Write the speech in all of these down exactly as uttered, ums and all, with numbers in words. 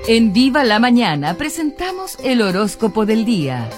En Viva la Mañana presentamos el horóscopo del día.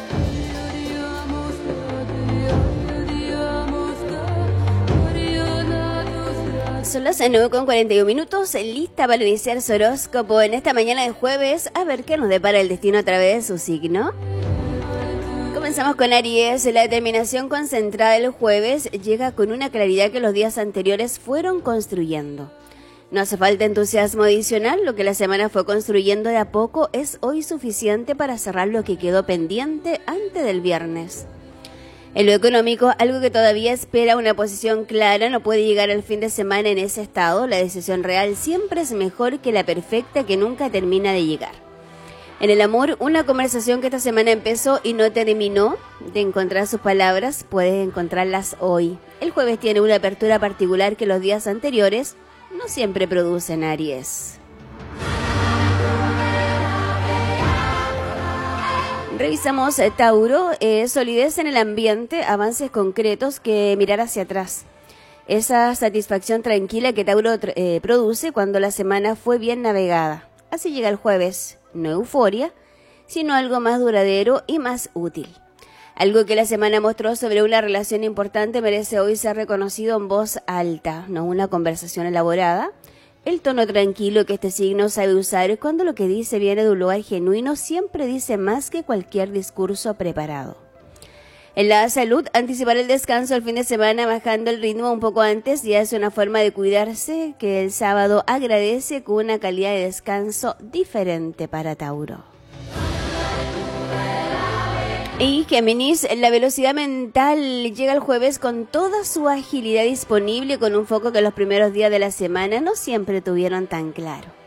Son las nueve con cuarenta y uno minutos, lista para iniciar su horóscopo en esta mañana de jueves. A ver qué nos depara el destino a través de su signo. Comenzamos con Aries. La determinación concentrada del jueves llega con una claridad que los días anteriores fueron construyendo. No hace falta entusiasmo adicional, lo que la semana fue construyendo de a poco es hoy suficiente para cerrar lo que quedó pendiente antes del viernes. En lo económico, algo que todavía espera una posición clara no puede llegar al fin de semana en ese estado. La decisión real siempre es mejor que la perfecta que nunca termina de llegar. En el amor, una conversación que esta semana empezó y no terminó de encontrar sus palabras, puedes encontrarlas hoy. El jueves tiene una apertura particular que los días anteriores no siempre producen, Aries. Revisamos eh, Tauro, eh, solidez en el ambiente, avances concretos que mirar hacia atrás. Esa satisfacción tranquila que Tauro eh, produce cuando la semana fue bien navegada. Así llega el jueves, no euforia, sino algo más duradero y más útil. Algo que la semana mostró sobre una relación importante merece hoy ser reconocido en voz alta, no una conversación elaborada. El tono tranquilo que este signo sabe usar cuando lo que dice viene de un lugar genuino siempre dice más que cualquier discurso preparado. En la salud, anticipar el descanso el fin de semana bajando el ritmo un poco antes ya es una forma de cuidarse que el sábado agradece con una calidad de descanso diferente para Tauro. Y Géminis, la velocidad mental llega el jueves con toda su agilidad disponible con un foco que los primeros días de la semana no siempre tuvieron tan claro.